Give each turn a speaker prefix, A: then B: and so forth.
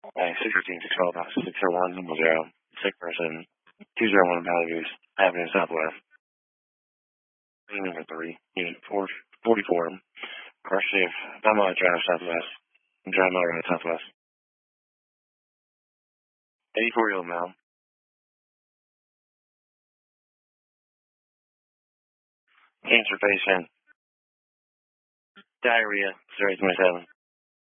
A: 615 612 601 0, sick person, 201 Valley View Avenue Southwest. Number 3, Unit 444, car safe, 9 mile drive southwest, drive mile right southwest. 84-year-old male. Cancer patient. Diarrhea, 027.